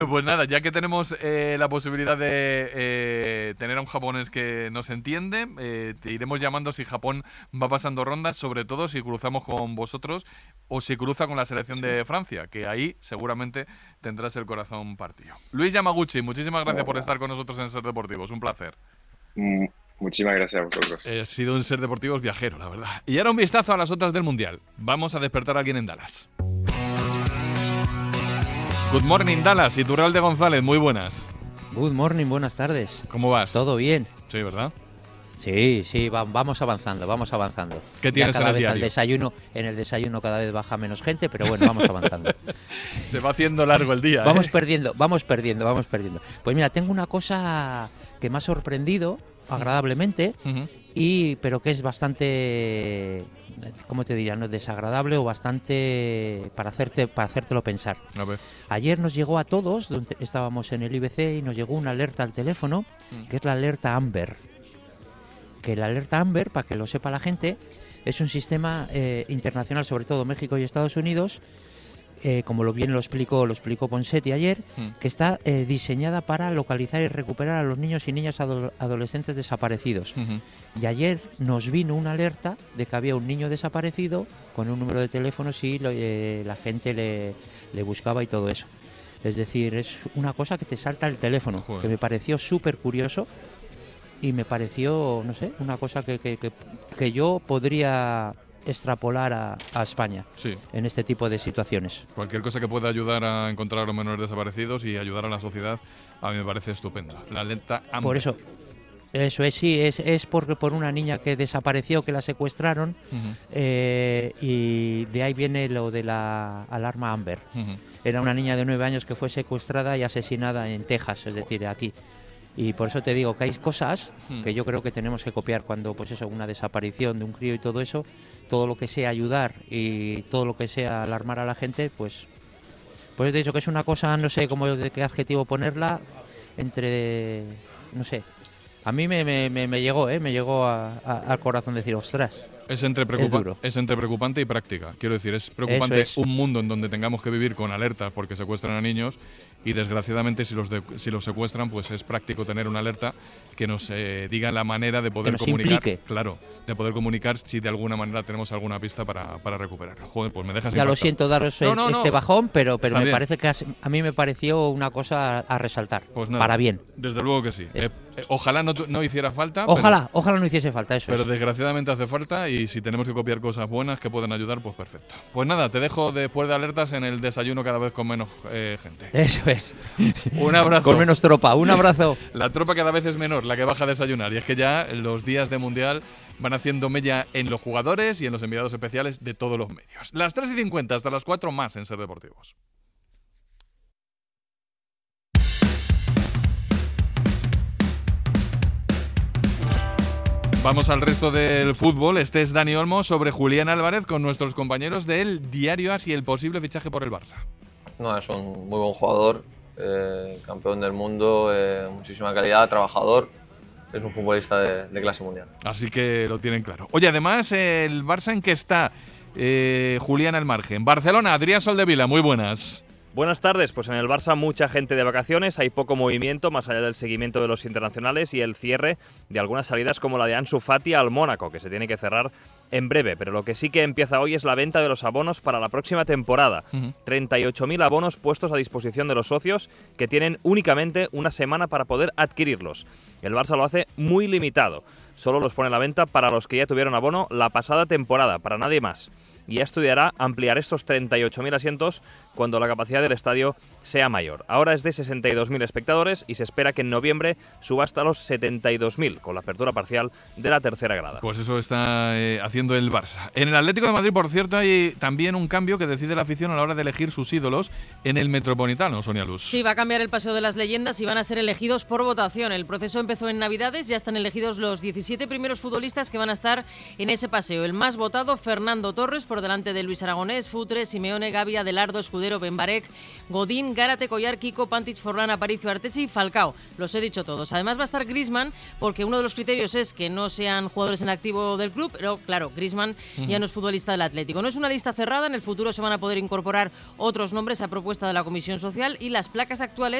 Pues nada, ya que tenemos la posibilidad de tener a un japonés que nos entiende, te iremos llamando si Japón va pasando rondas, sobre todo si cruzamos con vosotros o si cruza con la selección de Francia, que ahí seguramente tendrás el corazón partido. Luis Yamaguchi, muchísimas gracias por estar con nosotros en Ser Deportivos, un placer. Muchísimas gracias a vosotros. Ha sido un Ser Deportivos viajero, la verdad. Y ahora un vistazo a las otras del Mundial. Vamos a despertar a alguien en Dallas. Good morning, Dallas. Y Iturralde González, muy buenas. Good morning, buenas tardes. ¿Cómo vas? ¿Todo bien? Sí, ¿verdad? Sí, vamos avanzando. ¿Qué tienes en el diario? En el desayuno cada vez baja menos gente, pero bueno, vamos avanzando. Se va haciendo largo el día, Vamos perdiendo. Pues mira, tengo una cosa que me ha sorprendido agradablemente, pero que es bastante, ¿cómo te diría? No es desagradable o bastante para hacértelo pensar. A ver. Ayer nos llegó a todos, donde estábamos en el IBC, y nos llegó una alerta al teléfono, que es la alerta Amber. Que la alerta Amber, para que lo sepa la gente, es un sistema internacional, sobre todo México y Estados Unidos, como lo explicó Ponseti ayer, que está diseñada para localizar y recuperar a los niños y niñas adolescentes desaparecidos. Y ayer nos vino una alerta de que había un niño desaparecido con un número de teléfono si la gente le buscaba y todo eso. Es decir, es una cosa que te salta el teléfono. Joder. Que me pareció súper curioso y me pareció, no sé, una cosa que yo podría extrapolar a España, sí, en este tipo de situaciones. Cualquier cosa que pueda ayudar a encontrar a los menores desaparecidos y ayudar a la sociedad, a mí me parece estupenda. La alerta Amber. Por eso es, sí, es por una niña que desapareció, que la secuestraron, y de ahí viene lo de la alarma Amber. Era una niña de 9 años que fue secuestrada y asesinada en Texas, es decir, aquí. Y por eso te digo que hay cosas que yo creo que tenemos que copiar cuando, pues eso, una desaparición de un crío y todo eso, todo lo que sea ayudar y todo lo que sea alarmar a la gente, pues te he dicho que es una cosa, no sé cómo, de qué adjetivo ponerla, entre, no sé, a mí me llegó al corazón decir, ostras. Es entre preocupante y práctica. Quiero decir, es preocupante un mundo en donde tengamos que vivir con alertas porque secuestran a niños, y desgraciadamente si los secuestran, pues es práctico tener una alerta que nos diga la manera de poder comunicar. Implique. Claro, de poder comunicar si de alguna manera tenemos alguna pista para recuperarlo. Joder, pues me dejas Ya impactado. Lo siento daros este bajón, pero me parece que a mí me pareció una cosa a resaltar. Pues nada, para bien. Desde luego que sí. Ojalá no hiciera falta. Ojalá no hiciese falta, eso. Pero desgraciadamente hace falta, y si tenemos que copiar cosas buenas que puedan ayudar, pues perfecto. Pues nada, te dejo después de alertas en el desayuno cada vez con menos gente. Eso es. Un abrazo. Con menos tropa, un abrazo. La tropa cada vez es menor, la que baja a desayunar, y es que ya los días de Mundial van haciendo mella en los jugadores y en los enviados especiales de todos los medios. Las 3:50 hasta las 4 más en Ser Deportivos. Vamos al resto del fútbol. Este es Dani Olmo sobre Julián Álvarez con nuestros compañeros del Diario AS y el posible fichaje por el Barça. No, es un muy buen jugador, campeón del mundo, muchísima calidad, trabajador. Es un futbolista de clase mundial. Así que lo tienen claro. Oye, además, ¿el Barça en qué está? Julián al margen. Barcelona, Adrián Soldevila, muy buenas. Buenas tardes, pues en el Barça mucha gente de vacaciones, hay poco movimiento más allá del seguimiento de los internacionales y el cierre de algunas salidas como la de Ansu Fati al Mónaco, que se tiene que cerrar en breve, pero lo que sí que empieza hoy es la venta de los abonos para la próxima temporada. 38.000 abonos puestos a disposición de los socios que tienen únicamente una semana para poder adquirirlos. El Barça lo hace muy limitado, solo los pone a la venta para los que ya tuvieron abono la pasada temporada, para nadie más. Y ya estudiará ampliar estos 38.000 asientos cuando la capacidad del estadio sea mayor. Ahora es de 62.000 espectadores y se espera que en noviembre suba hasta los 72.000 con la apertura parcial de la tercera grada. Pues eso está haciendo el Barça. En el Atlético de Madrid, por cierto, hay también un cambio que decide la afición a la hora de elegir sus ídolos en el Metropolitano, Sonia Luz. Sí, va a cambiar el paseo de las leyendas y van a ser elegidos por votación. El proceso empezó en Navidades, ya están elegidos los 17 primeros futbolistas que van a estar en ese paseo. El más votado, Fernando Torres, por delante de Luis Aragonés, Futre, Simeone, Gavi, Adelardo, Escudero, Benbarek, Godín, Ken, Gárate, Collar, Kiko, Pantic, Forlán, Aparicio, Arteche y Falcao. Los he dicho todos. Además va a estar Griezmann, porque uno de los criterios es que no sean jugadores en activo del club, pero claro, Griezmann ya no es futbolista del Atlético. No es una lista cerrada, en el futuro se van a poder incorporar otros nombres a propuesta de la Comisión Social y las placas actuales